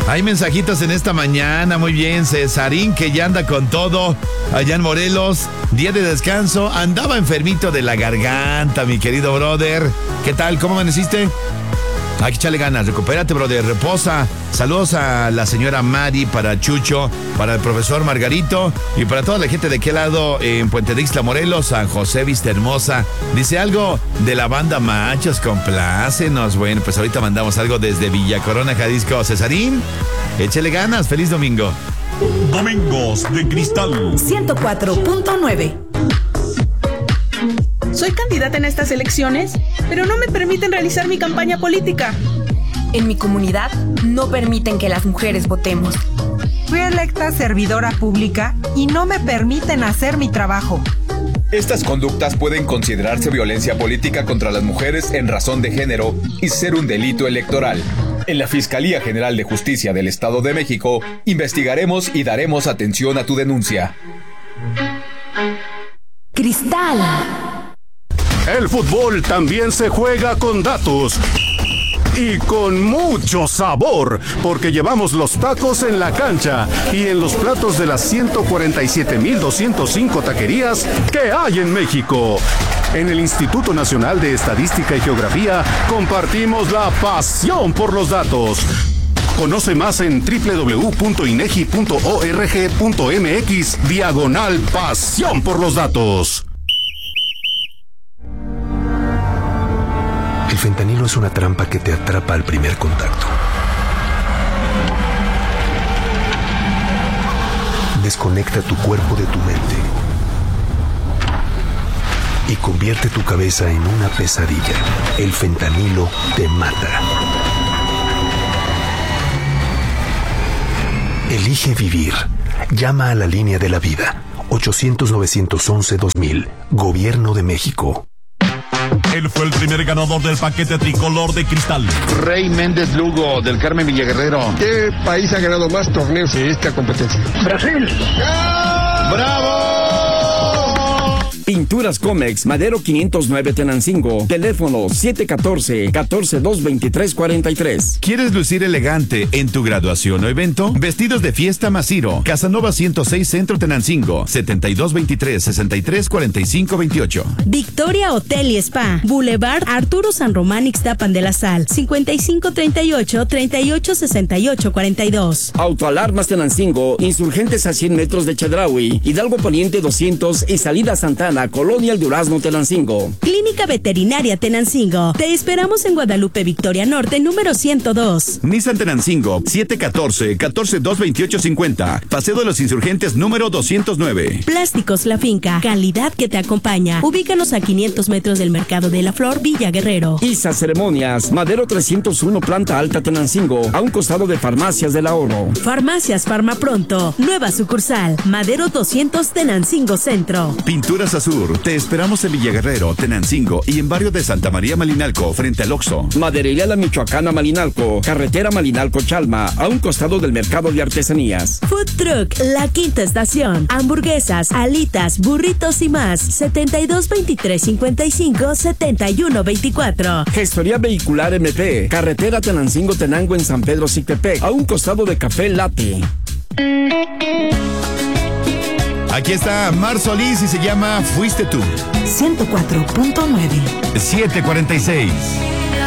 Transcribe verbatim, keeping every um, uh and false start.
Hay mensajitos en esta mañana, muy bien. Cesarín, que ya anda con todo allá en Morelos. Día de descanso, andaba enfermito de la garganta, mi querido brother. ¿Qué tal? ¿Cómo amaneciste? Hay que echarle ganas, recupérate, brother, reposa. Saludos a la señora Mari, para Chucho, para el profesor Margarito y para toda la gente de aquel lado en Puente de Ixtla, Morelos, San José, Vista Hermosa. Dice algo de la banda Machos, complácenos. Bueno, pues ahorita mandamos algo desde Villa Corona, Jalisco. Cesarín, échale ganas, feliz domingo. Domingos de Cristal ciento cuatro punto nueve. Soy candidata en estas elecciones, pero no me permiten realizar mi campaña política. En mi comunidad no permiten que las mujeres votemos. Fui electa servidora pública y no me permiten hacer mi trabajo. Estas conductas pueden considerarse violencia política contra las mujeres en razón de género y ser un delito electoral. En la Fiscalía General de Justicia del Estado de México, investigaremos y daremos atención a tu denuncia. Cristal. El fútbol también se juega con datos. Y con mucho sabor, porque llevamos los tacos en la cancha y en los platos de las ciento cuarenta y siete mil doscientos cinco taquerías que hay en México. En el Instituto Nacional de Estadística y Geografía compartimos la pasión por los datos. Conoce más en doble u doble u doble u punto inegi punto org punto mx diagonal pasión por los datos. El fentanilo es una trampa que te atrapa al primer contacto. Desconecta tu cuerpo de tu mente y convierte tu cabeza en una pesadilla. El fentanilo te mata. Elige vivir. Llama a la línea de la vida. ochocientos, novecientos once, dos mil. Gobierno de México. Él fue el primer ganador del paquete tricolor de Cristal. Rey Méndez Lugo, del Carmen Villaguerrero. ¿Qué país ha ganado más torneos en esta competencia? Brasil. ¡Bravo! Pinturas Comex, Madero quinientos nueve Tenancingo. Teléfono siete uno cuatro, uno cuatro dos, dos tres cuatro tres. ¿Quieres lucir elegante en tu graduación o evento? Vestidos de fiesta Masiro. Casanova ciento seis Centro Tenancingo. setenta y dos veintitrés, sesenta y tres cuarenta y cinco veintiocho. Victoria Hotel y Spa. Boulevard Arturo San Román, Ixtapan de la Sal. cincuenta y cinco treinta y ocho, treinta y ocho sesenta y ocho cuarenta y dos. Autoalarmas Tenancingo. Insurgentes a cien metros de Chedraui. Hidalgo Poniente doscientos y Salida Santana, Colonia El Durazno, Tenancingo. Clínica Veterinaria Tenancingo. Te esperamos en Guadalupe Victoria Norte, número ciento dos. Nissan Tenancingo, siete uno cuatro, uno cuatro dos, veintiocho cincuenta. Paseo de los Insurgentes, número doscientos nueve. Plásticos La Finca. Calidad que te acompaña. Ubícanos a quinientos metros del Mercado de la Flor, Villa Guerrero. Isa Ceremonias. Madero trescientos uno, Planta Alta, Tenancingo. A un costado de Farmacias del Ahorro. Farmacias Farma Pronto. Nueva sucursal. Madero doscientos, Tenancingo Centro. Pinturas Azur. Te esperamos en Villaguerrero, Tenancingo y en barrio de Santa María Malinalco, frente al Oxxo. Maderería La Michoacana Malinalco. Carretera Malinalco-Chalma. A un costado del Mercado de Artesanías. Food Truck La Quinta Estación. Hamburguesas, alitas, burritos y más. setenta y dos veintitrés cincuenta y cinco, setenta y uno veinticuatro. Gestoría Vehicular M P. Carretera Tenancingo-Tenango en San Pedro Sictepec. A un costado de Café Latte. Aquí está Mar Solís y se llama Fuiste Tú. ciento cuatro punto nueve. siete cuarenta y seis.